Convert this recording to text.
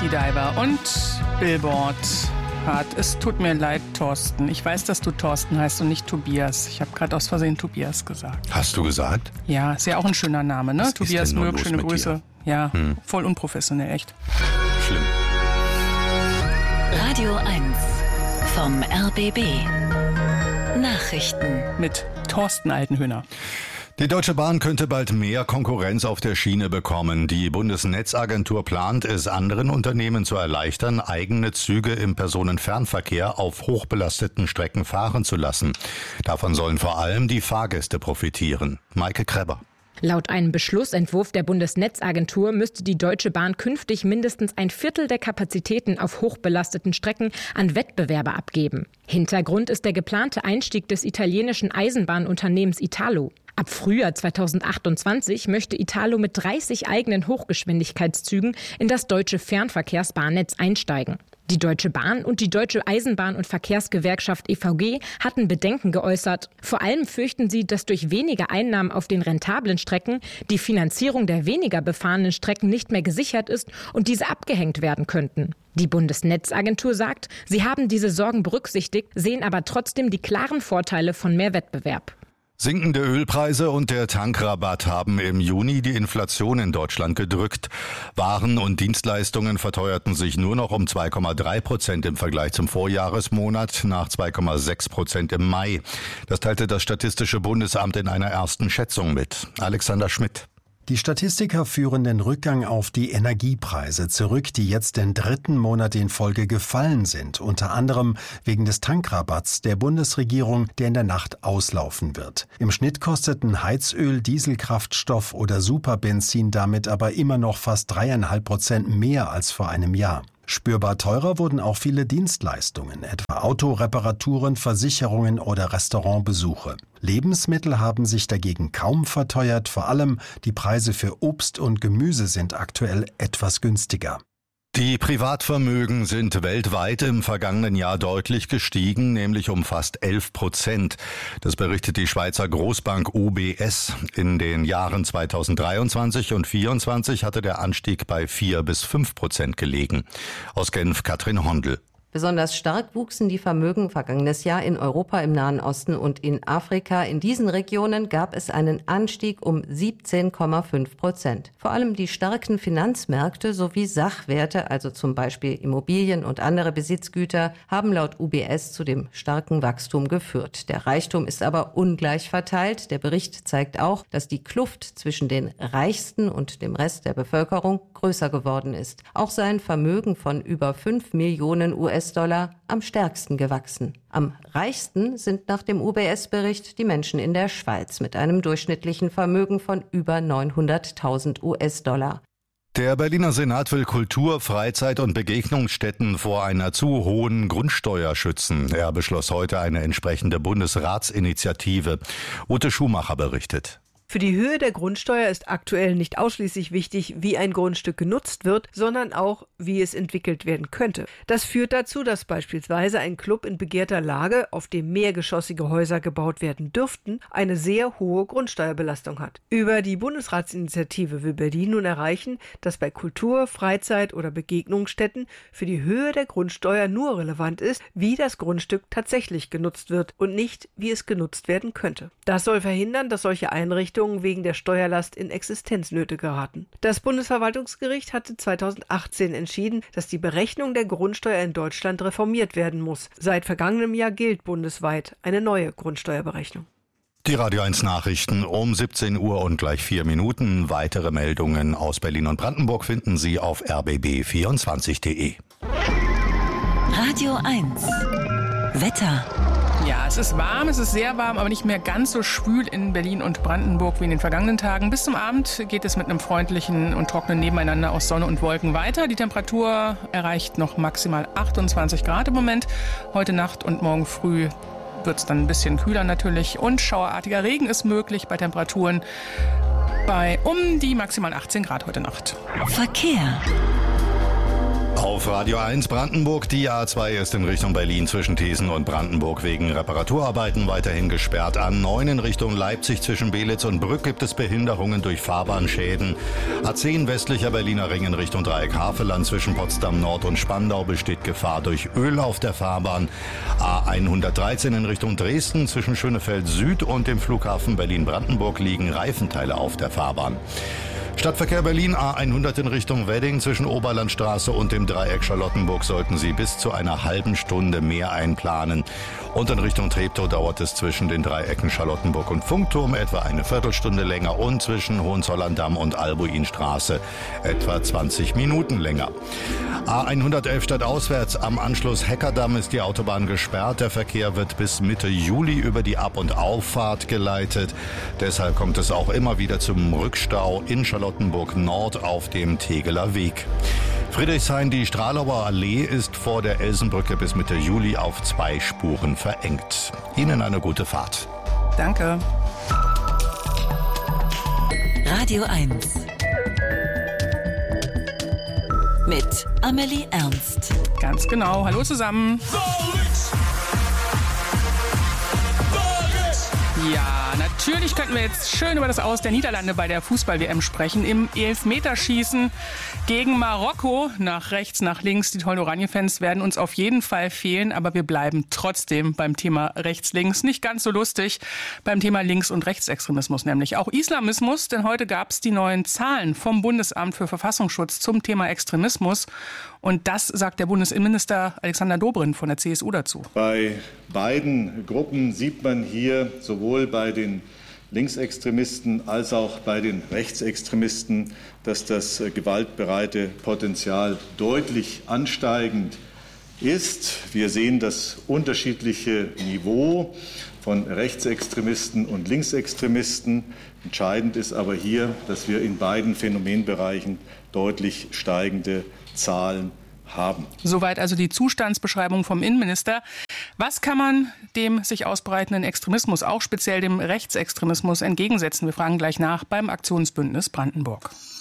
Sea Diver und Billboard hat. Es tut mir leid, Thorsten. Ich weiß, dass du Thorsten heißt und nicht Tobias. Ich habe gerade aus Versehen Tobias gesagt. Hast du gesagt? Ja, ist ja auch ein schöner Name, ne? Was Tobias Mürk, schöne Grüße. Dir? Ja, voll unprofessionell, echt. Schlimm. Radio 1 vom RBB. Nachrichten Mit Thorsten Altenhöhner. Die Deutsche Bahn könnte bald mehr Konkurrenz auf der Schiene bekommen. Die Bundesnetzagentur plant es anderen Unternehmen zu erleichtern, eigene Züge im Personenfernverkehr auf hochbelasteten Strecken fahren zu lassen. Davon sollen vor allem die Fahrgäste profitieren. Maike Krebber. Laut einem Beschlussentwurf der Bundesnetzagentur müsste die Deutsche Bahn künftig mindestens ein Viertel der Kapazitäten auf hochbelasteten Strecken an Wettbewerber abgeben. Hintergrund ist der geplante Einstieg des italienischen Eisenbahnunternehmens Italo. Ab Frühjahr 2028 möchte Italo mit 30 eigenen Hochgeschwindigkeitszügen in das deutsche Fernverkehrsbahnnetz einsteigen. Die Deutsche Bahn und die Deutsche Eisenbahn- und Verkehrsgewerkschaft EVG hatten Bedenken geäußert. Vor allem fürchten sie, dass durch weniger Einnahmen auf den rentablen Strecken die Finanzierung der weniger befahrenen Strecken nicht mehr gesichert ist und diese abgehängt werden könnten. Die Bundesnetzagentur sagt, sie haben diese Sorgen berücksichtigt, sehen aber trotzdem die klaren Vorteile von mehr Wettbewerb. Sinkende Ölpreise und der Tankrabatt haben im Juni die Inflation in Deutschland gedrückt. Waren und Dienstleistungen verteuerten sich nur noch um 2,3% im Vergleich zum Vorjahresmonat, nach 2,6% im Mai. Das teilte das Statistische Bundesamt in einer ersten Schätzung mit. Alexander Schmidt. Die Statistiker führen den Rückgang auf die Energiepreise zurück, die jetzt den dritten Monat in Folge gefallen sind, unter anderem wegen des Tankrabatts der Bundesregierung, der in der Nacht auslaufen wird. Im Schnitt kosteten Heizöl, Dieselkraftstoff oder Superbenzin damit aber immer noch fast 3,5% mehr als vor einem Jahr. Spürbar teurer wurden auch viele Dienstleistungen, etwa Autoreparaturen, Versicherungen oder Restaurantbesuche. Lebensmittel haben sich dagegen kaum verteuert, vor allem die Preise für Obst und Gemüse sind aktuell etwas günstiger. Die Privatvermögen sind weltweit im vergangenen Jahr deutlich gestiegen, nämlich um fast 11%. Das berichtet die Schweizer Großbank UBS. In den Jahren 2023 und 2024 hatte der Anstieg bei 4-5% gelegen. Aus Genf Katrin Hondel. Besonders stark wuchsen die Vermögen vergangenes Jahr in Europa, im Nahen Osten und in Afrika. In diesen Regionen gab es einen Anstieg um 17,5%. Vor allem die starken Finanzmärkte sowie Sachwerte, also zum Beispiel Immobilien und andere Besitzgüter, haben laut UBS zu dem starken Wachstum geführt. Der Reichtum ist aber ungleich verteilt. Der Bericht zeigt auch, dass die Kluft zwischen den Reichsten und dem Rest der Bevölkerung größer geworden ist. Auch sei ein Vermögen von über 5 Millionen US-Dollar am stärksten gewachsen. Am reichsten sind nach dem UBS-Bericht die Menschen in der Schweiz mit einem durchschnittlichen Vermögen von über 900.000 US-Dollar. Der Berliner Senat will Kultur-, Freizeit- und Begegnungsstätten vor einer zu hohen Grundsteuer schützen. Er beschloss heute eine entsprechende Bundesratsinitiative. Ute Schumacher berichtet. Für die Höhe der Grundsteuer ist aktuell nicht ausschließlich wichtig, wie ein Grundstück genutzt wird, sondern auch, wie es entwickelt werden könnte. Das führt dazu, dass beispielsweise ein Club in begehrter Lage, auf dem mehrgeschossige Häuser gebaut werden dürften, eine sehr hohe Grundsteuerbelastung hat. Über die Bundesratsinitiative will Berlin nun erreichen, dass bei Kultur-, Freizeit- oder Begegnungsstätten für die Höhe der Grundsteuer nur relevant ist, wie das Grundstück tatsächlich genutzt wird und nicht, wie es genutzt werden könnte. Das soll verhindern, dass solche Einrichtungen wegen der Steuerlast in Existenznöte geraten. Das Bundesverwaltungsgericht hatte 2018 entschieden, dass die Berechnung der Grundsteuer in Deutschland reformiert werden muss. Seit vergangenem Jahr gilt bundesweit eine neue Grundsteuerberechnung. Die Radio 1 Nachrichten um 17 Uhr und gleich 4 Minuten. Weitere Meldungen aus Berlin und Brandenburg finden Sie auf rbb24.de. Radio 1 Wetter. Ja, es ist warm, es ist sehr warm, aber nicht mehr ganz so schwül in Berlin und Brandenburg wie in den vergangenen Tagen. Bis zum Abend geht es mit einem freundlichen und trockenen Nebeneinander aus Sonne und Wolken weiter. Die Temperatur erreicht noch maximal 28 Grad im Moment. Heute Nacht und morgen früh wird es dann ein bisschen kühler natürlich. Und schauerartiger Regen ist möglich bei Temperaturen bei um die maximal 18 Grad heute Nacht. Verkehr. Auf Radio 1 Brandenburg, die A2 ist in Richtung Berlin zwischen Thesen und Brandenburg wegen Reparaturarbeiten weiterhin gesperrt. A9 in Richtung Leipzig zwischen Belitz und Brück gibt es Behinderungen durch Fahrbahnschäden. A10 westlicher Berliner Ring in Richtung Dreieck Havelland zwischen Potsdam Nord und Spandau besteht Gefahr durch Öl auf der Fahrbahn. A113 in Richtung Dresden zwischen Schönefeld Süd und dem Flughafen Berlin-Brandenburg liegen Reifenteile auf der Fahrbahn. Stadtverkehr Berlin A100 in Richtung Wedding zwischen Oberlandstraße und dem Dreieck Charlottenburg sollten Sie bis zu einer halben Stunde mehr einplanen. Und in Richtung Treptow dauert es zwischen den Dreiecken Charlottenburg und Funkturm etwa eine Viertelstunde länger und zwischen Hohenzollern-Damm und Albuinstraße etwa 20 Minuten länger. A111 stadtauswärts am Anschluss Heckerdamm ist die Autobahn gesperrt. Der Verkehr wird bis Mitte Juli über die Ab- und Auffahrt geleitet. Deshalb kommt es auch immer wieder zum Rückstau in Charlottenburg Nord auf dem Tegeler Weg. Friedrichshain, die Stralauer Allee ist vor der Elsenbrücke bis Mitte Juli auf 2 Spuren verengt. Ihnen eine gute Fahrt. Danke. Radio 1 mit Amelie Ernst. Ganz genau. Hallo zusammen. Ja, natürlich könnten wir jetzt schön über das Aus der Niederlande bei der Fußball-WM sprechen. Im Elfmeterschießen gegen Marokko. Nach rechts, nach links. Die tollen Oranje-Fans werden uns auf jeden Fall fehlen. Aber wir bleiben trotzdem beim Thema rechts-links. Nicht ganz so lustig beim Thema Links- und Rechtsextremismus, nämlich auch Islamismus. Denn heute gab es die neuen Zahlen vom Bundesamt für Verfassungsschutz zum Thema Extremismus. Und das sagt der Bundesinnenminister Alexander Dobrindt von der CSU dazu. Bei beiden Gruppen sieht man hier sowohl bei den Linksextremisten als auch bei den Rechtsextremisten, dass das gewaltbereite Potenzial deutlich ansteigend ist. Wir sehen das unterschiedliche Niveau von Rechtsextremisten und Linksextremisten. Entscheidend ist aber hier, dass wir in beiden Phänomenbereichen deutlich steigende Zahlen haben. Soweit also die Zustandsbeschreibung vom Innenminister. Was kann man dem sich ausbreitenden Extremismus, auch speziell dem Rechtsextremismus, entgegensetzen? Wir fragen gleich nach beim Aktionsbündnis Brandenburg.